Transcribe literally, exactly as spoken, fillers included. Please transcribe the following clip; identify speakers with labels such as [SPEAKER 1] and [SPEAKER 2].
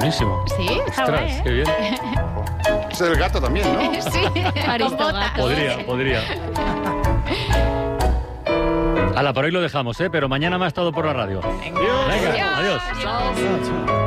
[SPEAKER 1] buenísimo.
[SPEAKER 2] Sí, está
[SPEAKER 1] Ostras,
[SPEAKER 2] guay, ¿eh?
[SPEAKER 1] qué bien.
[SPEAKER 3] Es el gato también, ¿no?
[SPEAKER 2] Sí, con botas.
[SPEAKER 1] Podría, podría. Hala, por hoy lo dejamos, ¿eh? Pero mañana más todo por la radio.
[SPEAKER 2] Venga.
[SPEAKER 1] Venga,
[SPEAKER 2] Adiós.
[SPEAKER 1] adiós.
[SPEAKER 2] Adiós.